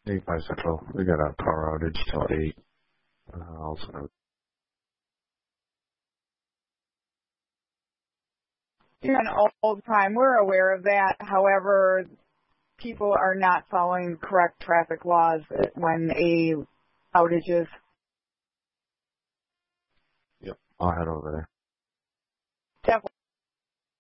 8 Bicycle. We got a power outage till 8. Also, an old time. We're aware of that. However, people are not following correct traffic laws when a outage is. Yep. I'll head over there. Definitely.